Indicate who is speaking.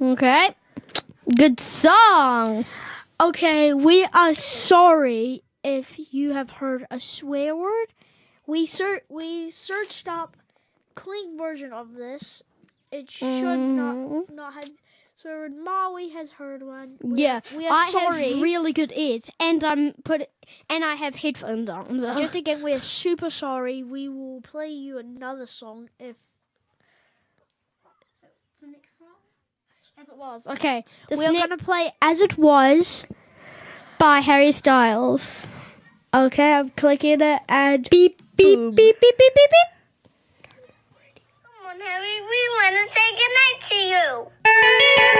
Speaker 1: Okay. Good song.
Speaker 2: Okay, we are sorry if you have heard a swear word. We searched up clean version of this. It should not have swear word. Molly has heard one. We are sorry.
Speaker 1: Have really good ears, and I have headphones on. So.
Speaker 2: Just again, we are super sorry. We will play you another song if
Speaker 1: the next song, as it was. Okay,
Speaker 2: we are gonna play As It Was
Speaker 1: by Harry Styles.
Speaker 2: Okay, I'm clicking it and
Speaker 1: beep beep
Speaker 2: boom.
Speaker 1: beep beep beep beep beep.
Speaker 3: Come on, Harry, we want to say goodnight to you.